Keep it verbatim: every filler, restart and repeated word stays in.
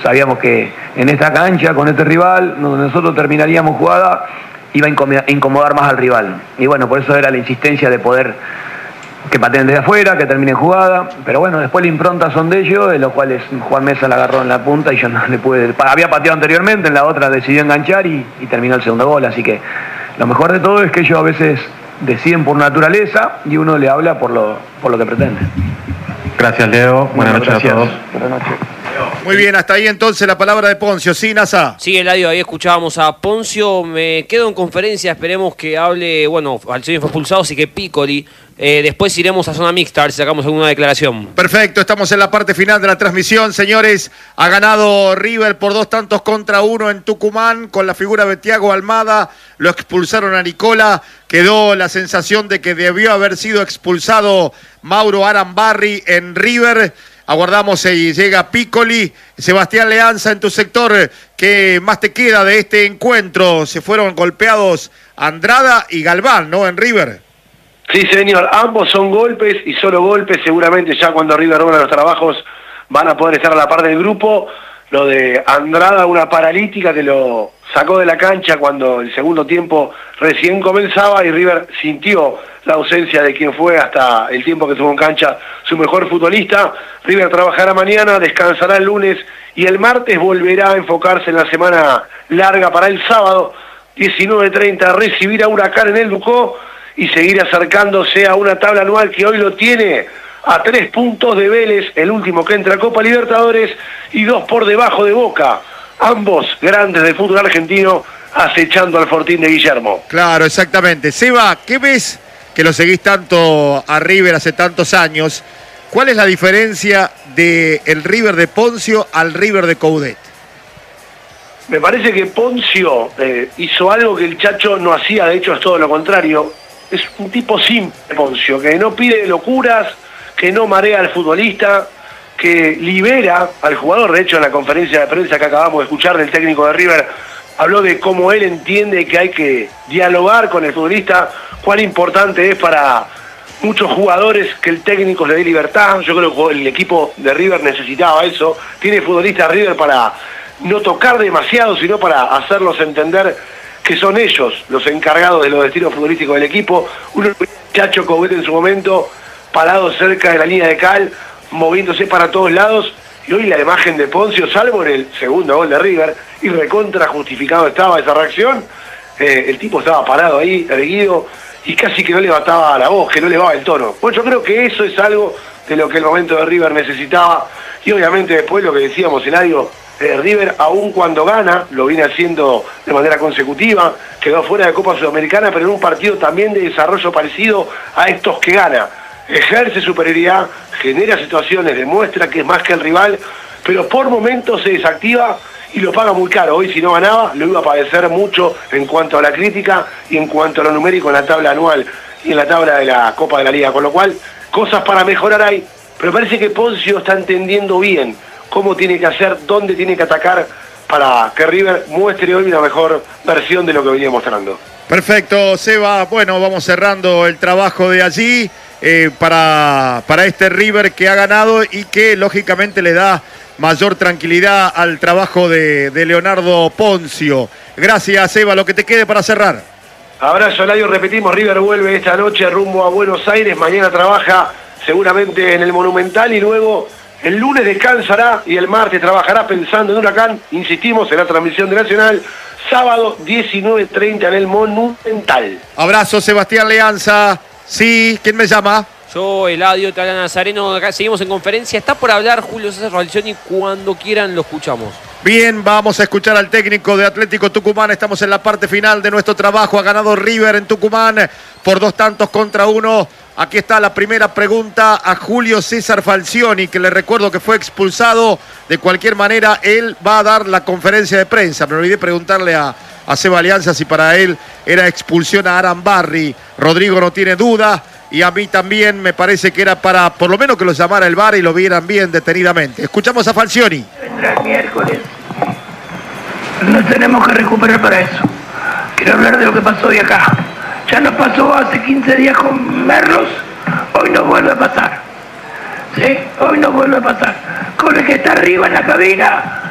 sabíamos que en esta cancha, con este rival, donde nosotros terminaríamos jugada, iba a incomodar más al rival. Y bueno, por eso era la insistencia de poder que pateen desde afuera, que terminen jugada. Pero bueno, después la impronta son de ellos, de los cuales Juan Mesa la agarró en la punta y yo no le pude... Había pateado anteriormente, en la otra decidió enganchar y, y terminó el segundo gol. Así que lo mejor de todo es que ellos a veces deciden por naturaleza y uno le habla por lo, por lo que pretende. Gracias, Leo. Buenas noches Gracias. a todos. Buenas noches. Muy bien, hasta ahí entonces la palabra de Poncio. Sí, Nasa. Sí, Eladio, ahí escuchábamos a Poncio. Me quedo en conferencia, esperemos que hable, bueno, Falcioni fue expulsado, así que Piccoli. Eh, después iremos a zona mixta, a ver si sacamos alguna declaración. Perfecto, estamos en la parte final de la transmisión, señores. Ha ganado River por dos tantos contra uno en Tucumán con la figura de Thiago Almada. Lo expulsaron a Nicola. Quedó la sensación de que debió haber sido expulsado Mauro Arambarri en River. Aguardamos si llega Piccoli. Sebastián Leanza, en tu sector, ¿qué más te queda de este encuentro? Se fueron golpeados Andrada y Galván, ¿no? En River. Sí, señor, ambos son golpes y solo golpes. Seguramente ya cuando River haga los trabajos van a poder estar a la par del grupo. Lo de Andrada, una paralítica que lo sacó de la cancha cuando el segundo tiempo recién comenzaba y River sintió la ausencia de quien fue hasta el tiempo que tuvo en cancha su mejor futbolista. River trabajará mañana, descansará el lunes y el martes volverá a enfocarse en la semana larga para el sábado, diecinueve treinta, recibir a Huracán en el Ducó y seguir acercándose a una tabla anual que hoy lo tiene a tres puntos de Vélez, el último que entra a Copa Libertadores, y dos por debajo de Boca, ambos grandes del fútbol argentino, acechando al Fortín de Guillermo. Claro, exactamente. Seba, ¿qué ves que lo seguís tanto a River hace tantos años? ¿Cuál es la diferencia del River de Poncio al River de Coudet? Me parece que Poncio eh, hizo algo que el Chacho no hacía, de hecho es todo lo contrario. Es un tipo simple, Poncio, que no pide locuras, que no marea al futbolista, que libera al jugador. De hecho, en la conferencia de prensa que acabamos de escuchar del técnico de River, habló de cómo él entiende que hay que dialogar con el futbolista, cuán importante es para muchos jugadores que el técnico le dé libertad. Yo creo que el equipo de River necesitaba eso. Tiene futbolistas River para no tocar demasiado, sino para hacerlos entender que son ellos los encargados de los destinos futbolísticos del equipo. Un Chacho Coudet en su momento, parado cerca de la línea de cal, moviéndose para todos lados, y hoy la imagen de Poncio, salvo en el segundo gol de River, y recontra justificado estaba esa reacción, eh, el tipo estaba parado ahí, erguido, y casi que no levantaba la voz, que no elevaba el tono. Bueno, yo creo que eso es algo de lo que el momento de River necesitaba, y obviamente después lo que decíamos, Eladio, eh, River aún cuando gana, lo viene haciendo de manera consecutiva, quedó fuera de Copa Sudamericana, pero en un partido también de desarrollo parecido a estos que gana. Ejerce superioridad, genera situaciones, demuestra que es más que el rival, pero por momentos se desactiva y lo paga muy caro. Hoy si no ganaba, lo iba a padecer mucho en cuanto a la crítica y en cuanto a lo numérico en la tabla anual y en la tabla de la Copa de la Liga, con lo cual cosas para mejorar hay, pero parece que Poncio está entendiendo bien cómo tiene que hacer, dónde tiene que atacar para que River muestre hoy una mejor versión de lo que venía mostrando. Perfecto, Seba. Bueno, vamos cerrando el trabajo de allí. Eh, para, para este River que ha ganado y que lógicamente le da mayor tranquilidad al trabajo de, de Leonardo Poncio. Gracias, Eva, lo que te quede para cerrar. Abrazo, Eladio, repetimos, River vuelve esta noche rumbo a Buenos Aires, mañana trabaja seguramente en el Monumental y luego el lunes descansará y el martes trabajará pensando en Huracán, insistimos, en la transmisión de Nacional, sábado diecinueve treinta en el Monumental. Abrazo, Sebastián Leanza. Sí, ¿quién me llama? Yo, Eladio, Tala Nazareno, acá seguimos en conferencia. Está por hablar Julio César Falcioni, cuando quieran lo escuchamos. Bien, vamos a escuchar al técnico de Atlético Tucumán. Estamos en la parte final de nuestro trabajo. Ha ganado River en Tucumán por dos tantos contra uno. Aquí está la primera pregunta a Julio César Falcioni, que le recuerdo que fue expulsado. De cualquier manera, él va a dar la conferencia de prensa. Me olvidé preguntarle a, a Seba Alianza si para él era expulsión a Arambarri. Rodrigo no tiene duda. Y a mí también me parece que era para, por lo menos, que lo llamara el V A R y lo vieran bien detenidamente. Escuchamos a Falcioni. Vendrá el miércoles. Nos tenemos que recuperar para eso. Quiero hablar de lo que pasó de acá. Ya nos pasó hace quince días con Merlos. Hoy nos vuelve a pasar. ¿Sí? Hoy nos vuelve a pasar. Con el que está arriba en la cabina,